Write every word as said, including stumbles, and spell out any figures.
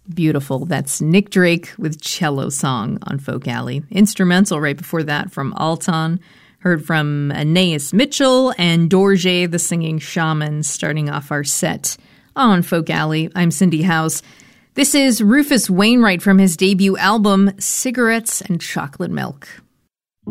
Beautiful. That's Nick Drake with Cello Song on Folk Alley. Instrumental right before that from Alton. Heard from Anais Mitchell and Dorje, the singing shaman, starting off our set on Folk Alley. I'm Cindy House. This is Rufus Wainwright from his debut album, Cigarettes and Chocolate Milk.